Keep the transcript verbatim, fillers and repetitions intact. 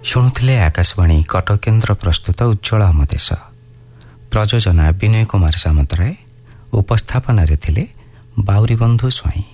ଶୁଣୁଥିଲେ ଆକାଶବାଣୀ କଟକ କେନ୍ଦ୍ର ପ୍ରସ୍ତୁତ ଉଜ୍ଜ୍ୱଳ ଆମ ଦେଶ। ପ୍ରଯୋଜନା ବିନୟ କୁମାର ସାମନ୍ତରାୟ, ଉପସ୍ଥାପନାରେ ଥିଲେ ବାଉରୀ ବନ୍ଧୁ ସ୍ୱାଇଁ।